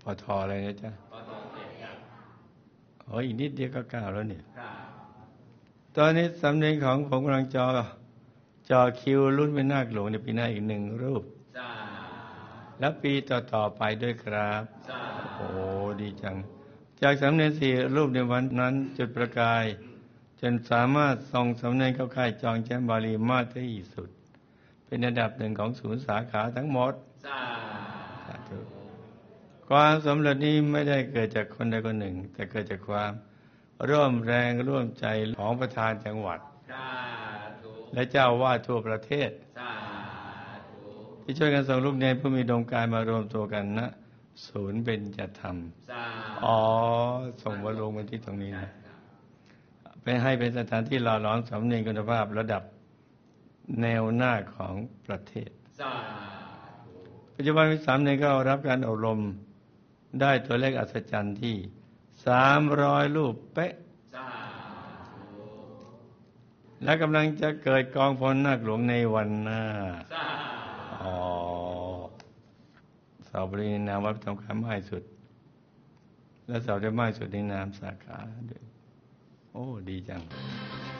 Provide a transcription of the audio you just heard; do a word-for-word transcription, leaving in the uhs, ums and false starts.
ปทอะไรนะจ๊ะปทเจ็ดครับโอ้ยอีกนิดเดียวก็เก้าแล้วเนี่ยครับตอนนี้สำเนียงของผมกำลังจอจอคิวรุ่นเป็นนาคหลวงในปีหน้าอีกหนึ่งรูปแล้วปีต่อๆไปด้วยครับโอ้ดีจังจากสำเนียงสี่รูปในวันนั้นจุดประกายจนสามารถส่งสำเนียงเข้าค่ายจองแชมป์บาลีมากที่สุดเป็นอันดับหนึ่งของศูนย์สาขาทั้งหมดสาธุความสำเร็จนี้ไม่ได้เกิดจากคนใดคนหนึ่งแต่เกิดจากความร่วมแรงร่วมใจของประธานจังหวัดและเจ้าวาดทั่วประเทศที่ช่วยกันส่งลูกเนรผู้มีดวงกายมารวมตัวกันณศูนย์เบญจธรรมอ๋อส่งมาลงมาที่ตรงนี้นะไปให้เป็นสถานที่หล่อหลอมสำเนียงคุณภาพระดับแนวหน้าของประเทศปัจจุบันมีสามเณรก็รับการอบรมได้ตัวเลขอัศจรรย์ที่สามร้อยรูปเป๊ะและกำลังจะเกิดกองพลนาคหลวงในวันหน้าอ๋อสอบปริญญานามวัดทำการมากสุดและสอบได้มากสุดในนามสาขาด้วยโอ้ดีจัง